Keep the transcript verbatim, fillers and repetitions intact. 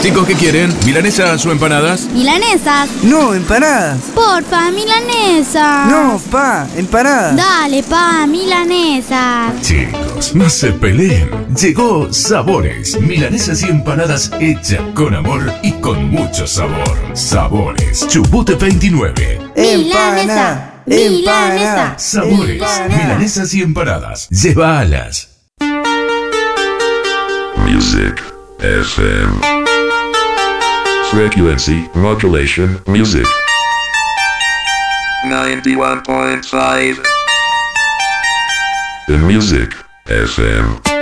Chicos, ¿qué quieren? ¿Milanesas o empanadas? Milanesas. No, empanadas. Porfa, milanesas. No, pa, empanadas. Dale, pa, milanesas. Chicos, no se peleen. Llegó Sabores. Milanesas y empanadas hechas con amor y con mucho sabor. Sabores. Chubut veintinueve. Empanada. Milanesa. Sabores. Empanada. Milanesas y empanadas. Lleva alas. Music F M. Frequency modulation music. ninety-one point five. The Music F M.